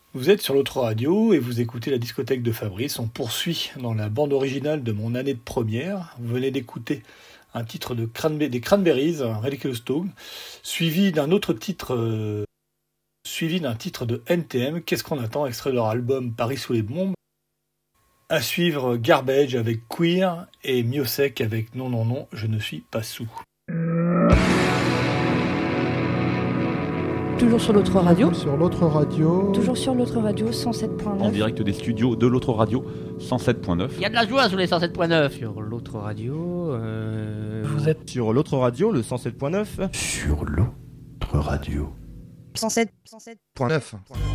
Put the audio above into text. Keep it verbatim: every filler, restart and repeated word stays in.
Vous êtes sur l'autre radio et vous écoutez la discothèque de Fabrice. On poursuit dans la bande originale de mon année de première. Vous venez d'écouter un titre de Cranbe- des Cranberries, Ridiculous Dog, suivi d'un autre titre, euh, suivi d'un titre de N T M. Qu'est-ce qu'on attend? Extrait de leur album Paris sous les bombes. À suivre Garbage avec Queer et Miosek avec Non Non Non, je ne suis pas sous. Toujours sur l'autre radio. Sur l'autre radio. Toujours sur l'autre radio, cent sept point neuf. En direct des studios de l'autre radio, cent sept point neuf. Il y a de la joie sur les cent sept point neuf. Sur l'autre radio. Euh... Vous êtes sur l'autre radio, le cent sept point neuf. Sur l'autre radio. cent sept point neuf.